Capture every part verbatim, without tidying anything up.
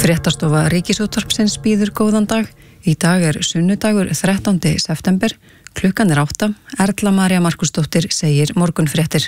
Fréttastofa Ríkisútvarpsins býður góðan dag. Í dag er sunnudagur þrettándi september, klukkan er átta. Erla María Markusdóttir segir morgunfréttir.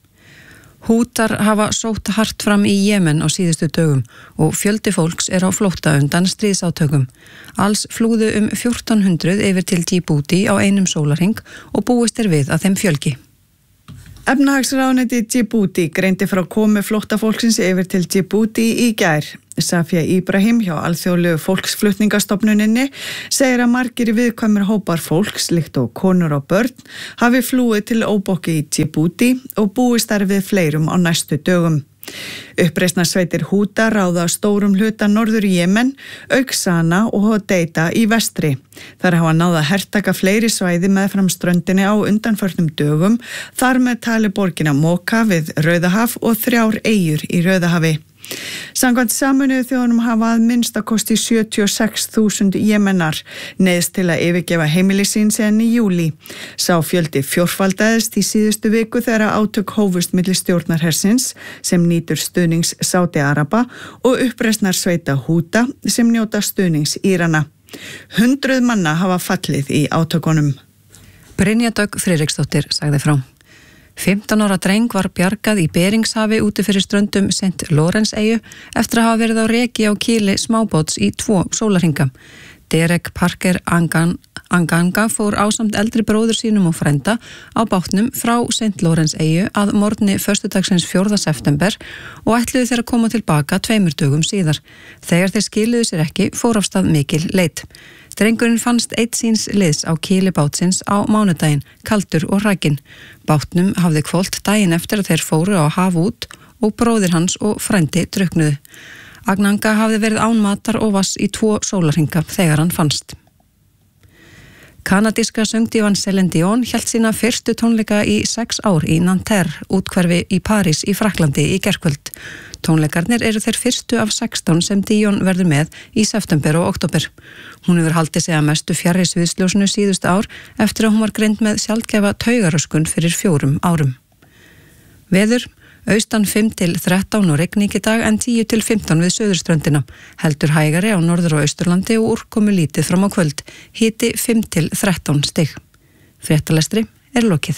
Hútar hafa sótt hart fram í Jemen á síðustu dögum og fjöldi fólks er á flótta undan stríðsátökum. Alls flúðu um fjórtán hundruð yfir til Djibouti á einum sólarhring og búist er við að þeim fjölgi. Efnahagsráðuneyti Djibouti greindi frá komu flóttafólksins yfir til Djibouti í gær. Safia Ibrahim hjá alþjóðlegu fólksflutningastofnuninni segir að margir viðkvæmir hópar fólks, líkt og konur og börn, hafi flúið til óbokki í Djibouti og búist þar við fleirum á næstu dögum. Uppreisnarsveitir Húta ráða stórum hluta norður Jemen, auk Sana og Hodeida í vestri. Þar hafa náð að hertaka fleiri svæði meðfram ströndinni á undanförnum dögum, þar með tali borgina Moka við Rauðahaf og þrjár eyjur í Rauðahafi. Samkvæmt Sameinuðu þjóðunum hafa að minnsta kosti sjötíu og sex þúsund Jemenar neyðst til að yfirgefa heimili sín síðan í júlí. Sá fjöldi fjórfaldaðist í síðustu viku þegar átök hófust milli stjórnarhersins sem nýtur stuðnings Sádi-Araba og uppreisnarsveita Húta sem njóta stuðnings Írana. Hundruð manna hafa fallið í átökunum. Brynja Dögg Friðriksdóttir sagði frá. fimmtán ára dreng var bjargað í Beringshafi úti fyrir ströndum Saint Lawrence eyju eftir að hafa verið á reki á kýli smábáts í tvo sólarhringa. Derek Parker Angan, Anganga fór ásamt eldri bróður sínum og frænda á bátnum frá Saint Lawrence eyju að morgni föstudagsins fjórða september og ætluðu þeir að koma tilbaka tveimur dögum síðar. Þegar þeir skiluðu sér ekki fór af stað mikil leit. Drengurinn fannst einn síns liðs á kýli bátsins á mánudaginn, kaldur og hrakinn. Bátnum hafði hvolft daginn eftir að þeir fóru á haf út og bróðir hans og frændi drukknuðu. Agnanga hafði verið án matar og vass í tvo sólarhringa þegar hann fannst. Kanadíska söngdívan Celine Dion hélt sína fyrstu tónleika í sex ár í Nanterre, útkverfi í París í Frakklandi í gærkvöld. Tónleikarnir eru þeir fyrstu af sextán sem Dion verður með í september og október. Hún hefur haldið sig að mestu fjarri sviðsljósinu síðustu ár eftir að hún var greind með sjaldgæfa taugaröskun fyrir fjórum árum. Veður, austan fimm til þrettán og rigning í dag en tíu til fimmtán við suðurströndina. Heldur hægari á norður- og austurlandi og úrkomu lítið fram á kvöld. Hiti fimm til þrettán stig. Fréttalestri er lokið.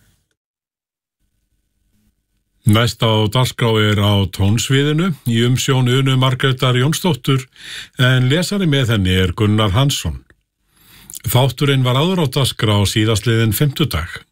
Næst á dagskrá er á tónsviðinu í umsjón Unu Margrétar Jónsdóttur en lesari með henni er Gunnar Hansson. Þátturinn var áður á dagskrá síðastliðinn fimmtudag.